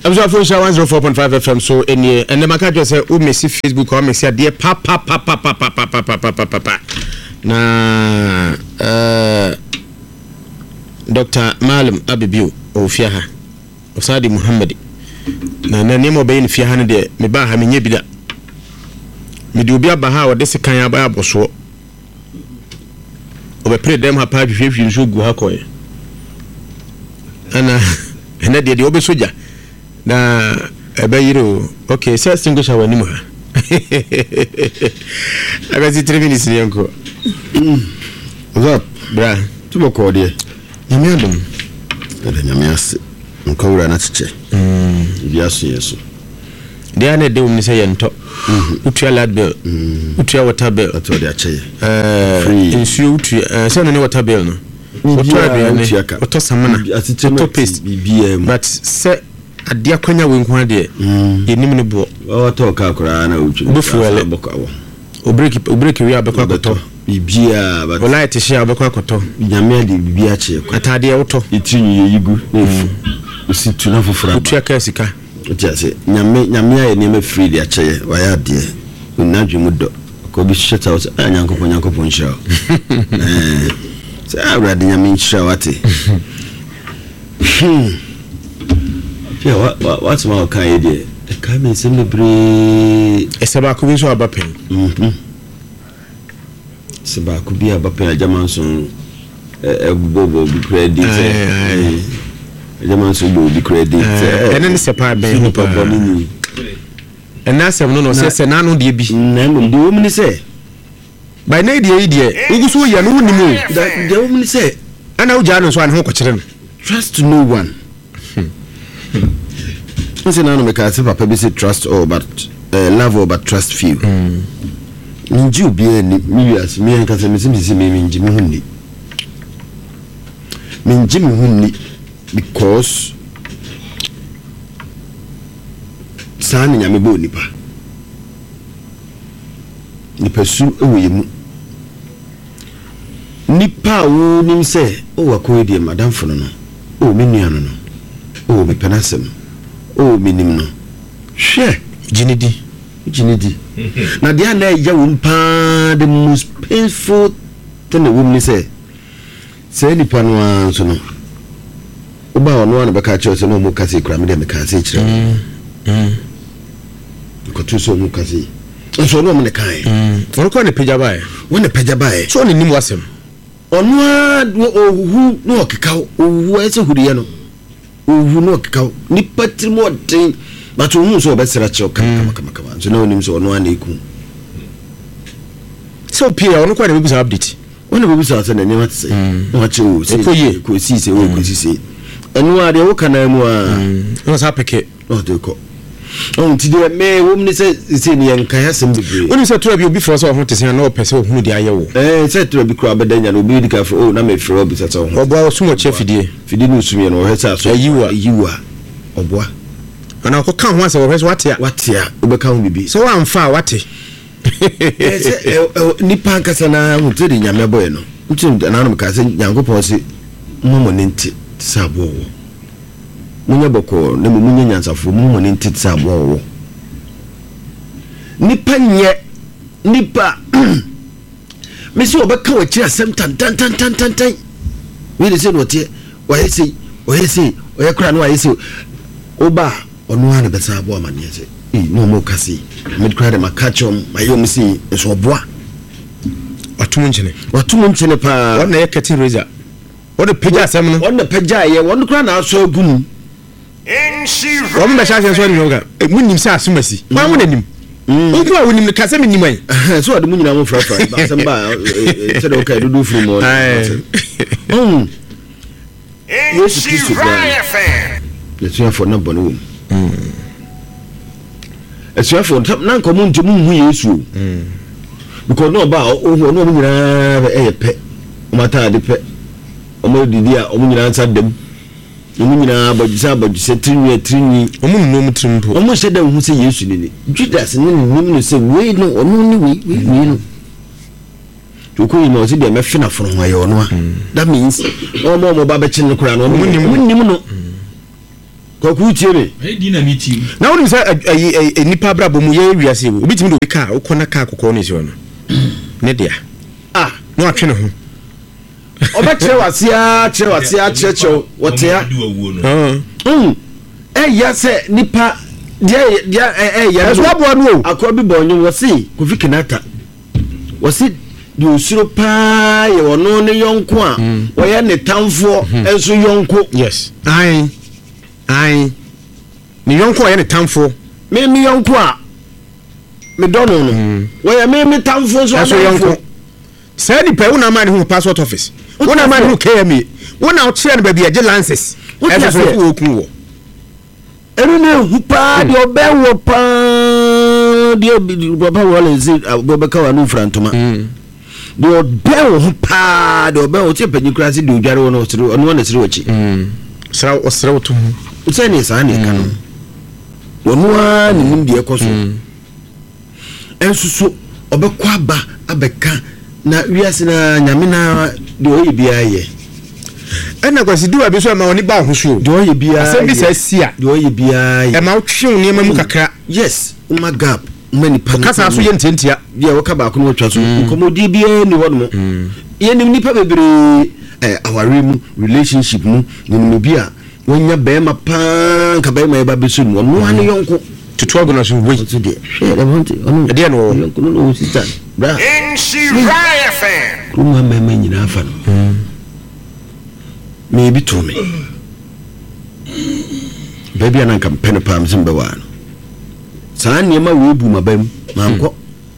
so for 104.5 FM so any and the maka just say o me see Facebook or me see there pa na Dr. Malam Abibiu Ofiaha Osadi Muhammad na nemo be ni fiaha ne de me ba ha me nya bi da me de obi aba ha o de sekan aba aboso o be pre dem ha pa hwehwe nso gu ha koye ana ene de obi soja na ebe yiro okay say distinguish our name ha aga si 3 minutes ni anko What's up bra tubo ko de nyame adom ada nyame ase nkawura na tche biaso yeso de ane de umni say ento utua lad bill utua water bill ato de ache insu utua say no water bill no utua bill oto samana oto paste BBM but say ade akwanya we nko ade yenim ne bo wato ka kura na utua bufuele break we abekwa akoto bibia but ola ete share abekwa akoto nyame ade bibia che atade oto itinyu yigu nefu usi tuna fofora utua ka sika otiase nyame aye ne ma free de ache wa ya de unadwe mudo ko bi sheta o nyankopon sha say awrade nyame nchira wate yeah what's my kind idea the come celebrate esaba ko bi so abapen seba ko bi abapen ajamanson bobo bi credit ajamanson bobo bi credit enen sepa ben ho pa ni ena sem no se na no de bi na no de wo mni se by na de uguso ya no nimu de wo mni se ana uja no so an ho ko kire no trust no one nse na no me ka se papa bi say trust all but love all but trust few nji obi ani mi as mi en ka se mi simisi mi nji mi hunni minji mi hunni because sani nyame bo nipa su eweyemu nipa wo nim se o wako die madam fono no o me nuano no o me penasem o me nim no hwe jinidi na dia na ya wo mpa the most painful thing the woman say nipa no anso no oba ono na beka che se no mo kase kura me de me kase kire ko tu so mo kase so no mo ne kai won ko ne peja bae so ne nim wasem ono ohu no okekaw ohu ese huriye no ohu no okekaw ni patrimo den but ohu so obesera che kama so no nim so ono ana eku so pia ono ko ne bi update wona bebu sa na nyama tse no che o se ko si se o ko si se enu ade wo kana mu a no sa peke o de ko on ti de me wo mni se ni enka ya sem bebre woni se tura bi obi fro so ho tese na o pese o hunu de ayewo se tura bi kura bedanya no obi di ka fro o na me fro obi tata ho obo so mo che fidie no sumie no o hesa so yiwa oboa ana ko kan ho ase wo hesa watia obeka ho bibi so wa mfa wate nipa nkasa na mutiri nyame boye no ntim na no mka se nyankopon se momo nenti sabo munya boko na munya nyansafo momo nenti sabo nipa mesi obeka wa kira sem tan we dey say no tie oye kura no ayi say oba onu ana be sabo amane say no mo kasi me kura de makachom mayom si so boa watumu nchene pa wona ye kati razor wona peja asem no wona peja ye wona kura na aso agum wona be sha so ni yoga munim sa asumasi wa mo nanim onko a wonim ka se menim ai so ade munyina mo fra ba sem ba se de okay dudu fru mo yes for na bonu for na nkomo nje mu hu yesu because no ba o no mu nyina pe o mata de pe o mo didi a o mu nyina ansa dem o mu nyina abajisa trinwi o mu no mu trimpo o mo se da hu se yesu ni Judas ni no se we no ono ni we no to ko yi no se de me fe na foro ho aye ono a that means o mo ba be chin kura no munnim no kwaku tie me di na meeting na wonu say nipa brabo mu ye wiase wo obitimi do ka ukona ka kokoro ne so no ne dia no atwe ne ho obekere wasia cherecho wotia ya se nipa dia ya so abo no akobi bonyo wosi Kofi Kenyatta wosi di osuro pa ye wono ne yonko a woye ne tamfo enso yonko yes ai ni yonko ye ne tamfo me yonko a me dono no woye me tamfo so yonko say ni pe una man hu passport office una man hu KMA una ochire no ba bia je lances e so fu okun wo enu ne hu pa de obewo pa de baba wala zi bobeka wa no frantoma de obewo hu pa de obewo che panyi krasi de odware wo no siro ono na siro wachi sira wo to hu say ni sa ni ka no ono a ni nim de ekoso ensusu obekwa aba abeka na wiase na nyame na de oyi bia ye ena kwasi duwa bi so ma oni ba hosuo de oyi bia asem bi sa sia de oyi bia ye e ma twhwe ne mamu kakra yes uma gap many pan kasa so ye ntentia dia wo ka ba ko no twa so komodi bia ni wono mo ye nim nipa bebre aware mu relationship mu nim bia wonya be ma pan ka be ma ba be so no no ane yonko tutu agona so we to de share want ono de no yonko no sister bra in she riot fan kuma mama nyina afa no me bi to me baby anan kam pen pam zimbe wa no sa niema we bu mabam manko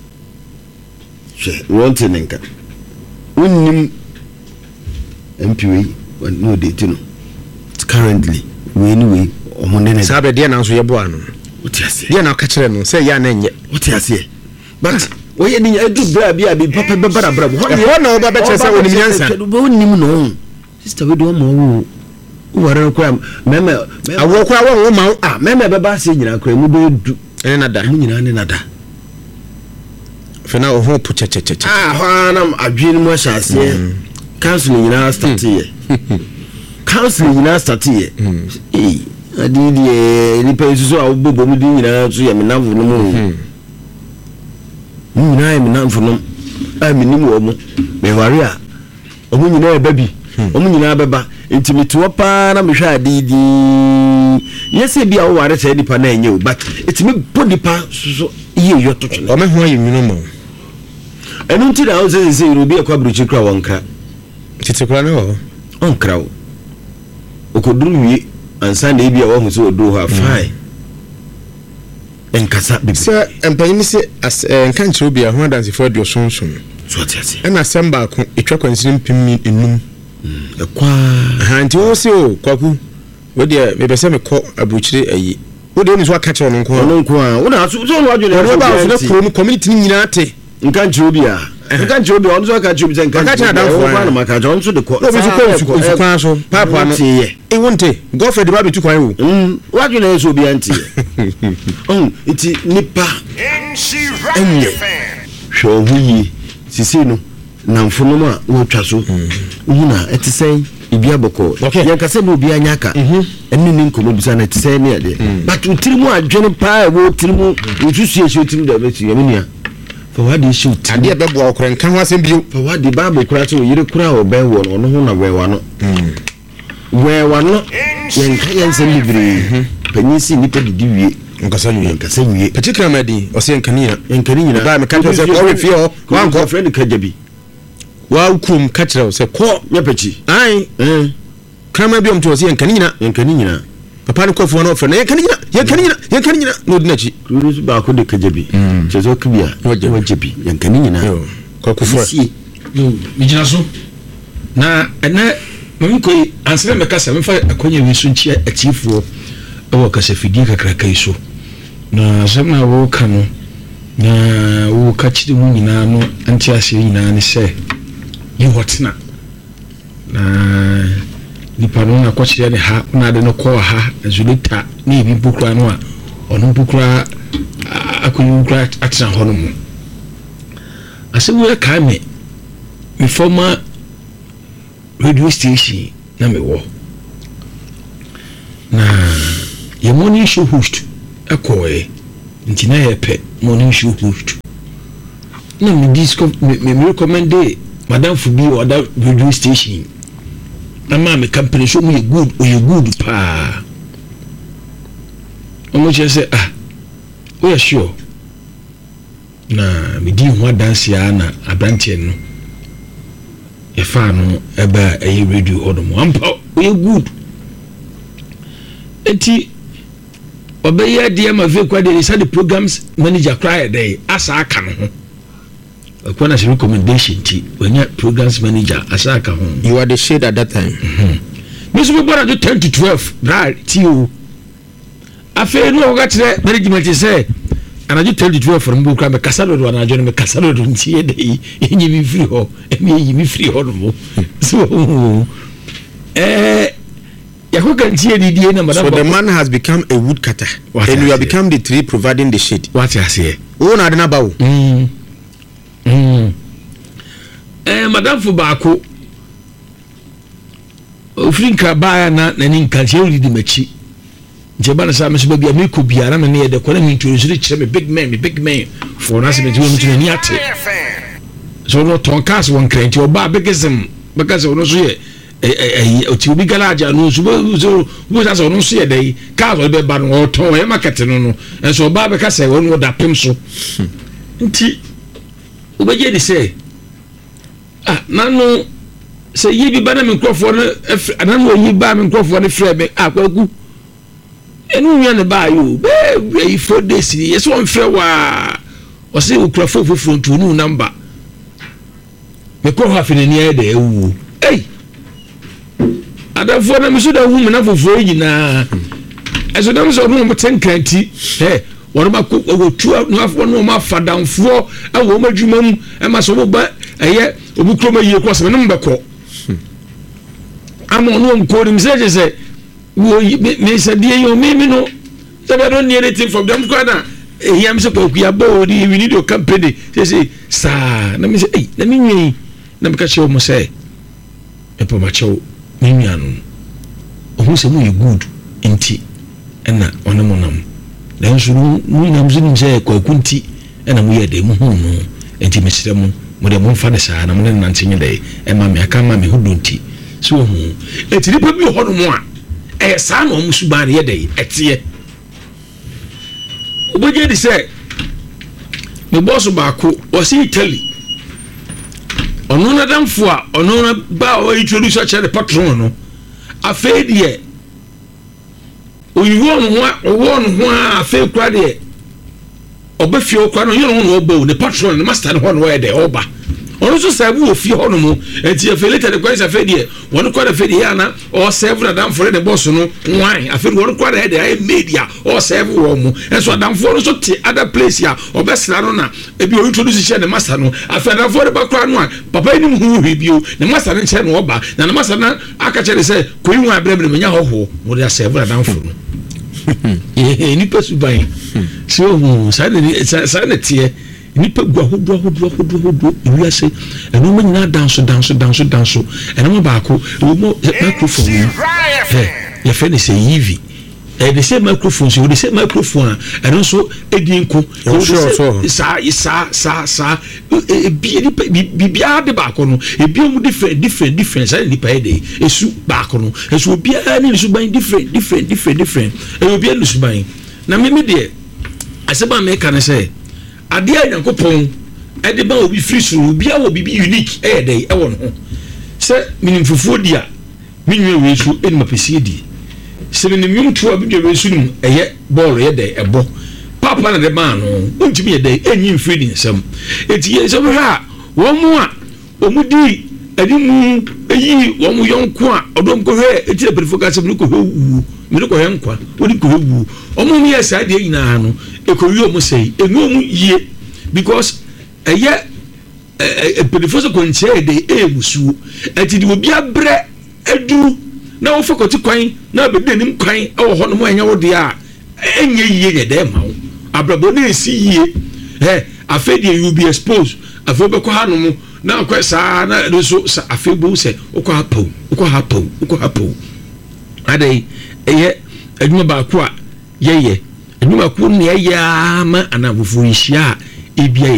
she want nenka unnim MPW no de tino currently we anyway omonde ne sabe de na so ye bo ano otiase de na ka kire no say ya na nye otiase but oye ni edu bra bia bi papa be bara bra ho na oba be kire say onim nyansa onim no sister we do mo wo ware ko meme awo ko awo wo ma meme be ba se nyina ko mu be du ene nada mu nyina ne nada fena o ho pu cheche ho na adwin mu hyase council nyina start ye council nyina start ye adidi ni pe so a bobo mu di nyina so ye menavo no mu nyina ye menavo no a menim wo mu me ware a omu nyina e babi omu nyina beba intimate pa na me hwa adidi yese bia wo ware se nipa na enye o but itimi body pa so ye yoto twene o me ho ayi nwunu mo enu nti na o se robi e kwa bruchi kra wonka tete kra ne ho onkra o okoduru wie ansa na ebia wo hu se odo ha fine enkasa bibi se empanyi se enka nchiro bia ho adanse for dio sonson so atiase ena semba ko etwa kwansiri mpim enum ekwa ha nti wo se o kwaku wo de me bese me ko abuchire ayi wo de ni so aka che no nko a wo na so no adwo le ba so ne pro community ni nyina te nka nchiro bia nka nchiro bia ono so aka chiro bia nka nchiro bia na maka jo nso de ko no be so ko kwa so papa no e wonte girlfriend ba be tu kwan wo wadwo na so bia nti iti nipa in she riot fan hwo huyi sisi no namfono ma wo twa so huna etisɛn ibia boko yanka se no bia nyaka enu ni nkomo bisa na etisɛn ne ade but utirimu adwene pa wo utirimu ususu ehwe utirimu da beti yamenia fa wadi shi utirimu ade bebo okran kan ho asem bio fa wadi bible kura so yire kura oben wo no no ho na wewa no wewa no yanka yansem libre panyisi nipa didi wie nkasa nwie particular madi o se nkanina ba me ka to se ko refi o wan ko friend kajabi wa ukum ka kire o se ko nyapachi ai krama bi o mto se nkanina papa ne kofo na ofre na yankanina no dinachi rusu ba ko de kajabi chezo kibia wajabi yankanina ko kofo mijina so na mami ko ansere me kasa me fa akonya wi so nchi achifuo ewo kasa fidie kakra kai so na zamna wo kanu na wo ka chidi mu nyina no anti ase nyina ne se yi hotna na nipa no na kwachire ne ha na de no ko ha azulita ni bi bukura no a ono bukura akonya bukura atena ho no mu ase wo ka me former radio station na me wo na yɛ morning show host ɛkɔɛ nti na yɛ pɛ morning show host na me recommend madam Fubi or that radio station ama me company show me good pa omo che say we are sure na me di ho dance ya na abrantie no e fa no eba radio odom ampa we good enti obeye dia ma ve kwa dey say the programs manager cry dey asa aka no ho akwana se recommendation ti when your programs manager asa aka ho you are the shade at that time me so be do 10 to 12 right ti o afi no ga tire management say and I just tell you 12 from book me kasado do na jono me kasado do nti e dey enyi mi free ho e mi free ho no so so the man has become a woodcutter and you have become the tree providing the shade. What you say? Oh, na dena bawo. Madam Fubako Ofrinka baya na nani nkanche uri di mechi. Njebana sa me so bia me ko biara me ne de kwana me introduce kire me big man for us me tunu tunu ni ate. So no tonkas won krenti oba bigism because no so ye oti obi garage anu so bo sa no so ye dai car so be ba no ton e market no no enso oba be ka say won da pem so nti obeje di say nanu say yi bi ba na me krofo no nanu yi ba me krofo no frɛ me akwaku enu nya ne ba yo be 4 days yes won frɛ wa o say ukrafo fofo ntu nu number me ko ha finani e da ewu adafo na me so da hu me na fofo nyina eso na me so no mo tenkanti wọ́n bá kó otu n'afọ náà ma fadanfo ẹwọ ọmọ adwuma mu ẹ ma sọ wọ́n bá ẹyẹ obi kúrò ma yie kọ́ sẹ́mi ní mo bẹ̀ kọ́ ama ọ̀nà wọn kọ́ ni sẹ́ sẹ́ wọ́n mi sẹ́ diẹ yẹ omi mi no sẹ́bi I don't need anything from them kọ́ na èyí à mi sẹ́ kọ́ ya bọ́ ọ̀dí we need your company sẹ́ sáà na mi sẹ́ ẹ̀yí na mi nwìn na mi ká kyerẹ́ ọmọ sẹ́ ẹ̀ pọ̀ ma kyerẹ́ mi nwìn àná ọ̀hún sẹ́ mo yẹ good nti ẹ̀na ọ̀nà mo nam. Nanso no namzuni mse kwa kunti ena mu yede mu hu no enti mesire mu de mo mfa ne saa na mo ne nantenye dai e ma me aka ma me hudunti so hu enti nipa bi ho no mu a saa na o musuba ne yede etie oboje di se me boss ba ko o si Italy ono na damfo a ono na ba o introduce a chere patron no afedie oyuwon ho a fe kwa de obefio kwa no yero no oba ne patron ne master ne ho no e de oba ono so sabu ofie ho no mo enti afelete de kwa sa fe de won kwa de fe de ya na o serve na dam for the boss no wan afi won kwa de e media o serve wo mo enso dam for no so ti other place ya obesra no na ebi o introduce share ne master no afi dam for de ba kwa no papa ni mu hu bio ne master ne share no oba na master na aka chere se ko yi wan abrebe me nya ho mo de serve na dam for no ni pesu ban so sa ne tie ni pe gwa hodo wi ase eno ma nyina danso eno ma ba ko mo microphone ya fe ne se yivi the same microphone so the same microphone and also edinko sa bibia de ba ko no ebi mu different say nipa e dey esu ba ko no esu bia ni su ban different obi anu su ban na me de aseba me kan say ade Nyankopon e de ba obi free so bia wo bibi unique e dey e won ho say minim fufuo dia minwe we su eni mapesi di se ne nwum to abidwe we su nim eye ball ye dey ebo papa na de man no untimi ye dey enyi free din sam eti ye so ha wo mu a omudi adimu eyi wo mu yonko a odom ko hwe eti le perifocus me ko hwe wu me ko hwe nkwa odi ko hwe wu omo mi ye sa de nyina no e ko wi omo sei enu mu yie because eye perifocus ko nche de emusu eti di obi abre edu na wo fakoti kwan na be denim kwan e wo ho no mo anya wo de a enye yie ye de ma wo abrabo na esi yie afedi you be exposed afebe ko hanu na ko sa na so afebu se uko hapo adai eye adwuma ba ko a yɛyɛ adwuma ko ne ɛyɛ ama ana foforɔ hyia a ebia